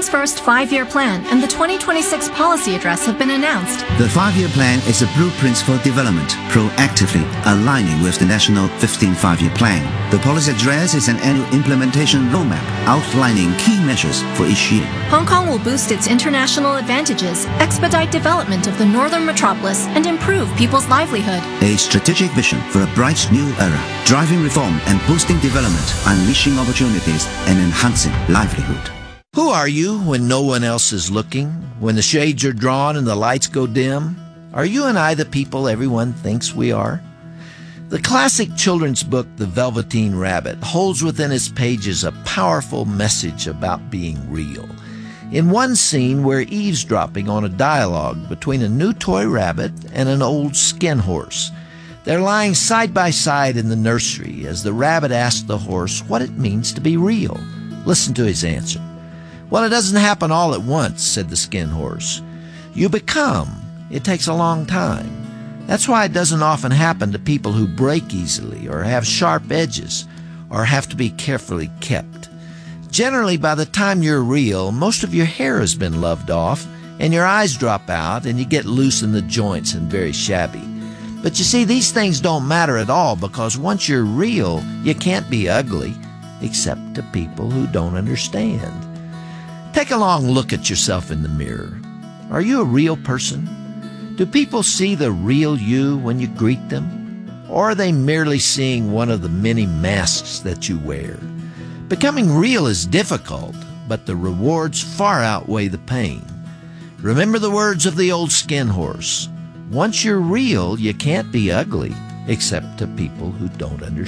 nation's first 5-year plan and the 2026 policy address have been announced. The 5-year plan is a blueprint for development, proactively aligning with the National 15th Five-Year Plan. The policy address is an annual implementation roadmap outlining key measures for each year. Hong Kong will boost its international advantages, expedite development of the northern metropolis, and improve people's livelihood. A strategic vision for a bright new era, driving reform and boosting development, unleashing opportunities and enhancing livelihood. Who are you when no one else is looking? When the shades are drawn and the lights go dim? Are you and I the people everyone thinks we are? The classic children's book, The Velveteen Rabbit, holds within its pages a powerful message about being real. In one scene, we're eavesdropping on a dialogue between a new toy rabbit and an old skin horse. They're lying side by side in the nursery as the rabbit asks the horse what it means to be real. Listen to his answer. "Well, it doesn't happen all at once," said the skin horse. "You become. It takes a long time. That's why it doesn't often happen to people who break easily or have sharp edges or have to be carefully kept. Generally, by the time you're real, most of your hair has been loved off and your eyes drop out and you get loose in the joints and very shabby. But you see, these things don't matter at all because once you're real, you can't be ugly, except to people who don't understand." Take a long look at yourself in the mirror. Are you a real person? Do people see the real you when you greet them? Or are they merely seeing one of the many masks that you wear? Becoming real is difficult, but the rewards far outweigh the pain. Remember the words of the old skin horse. Once you're real, you can't be ugly, except to people who don't understand.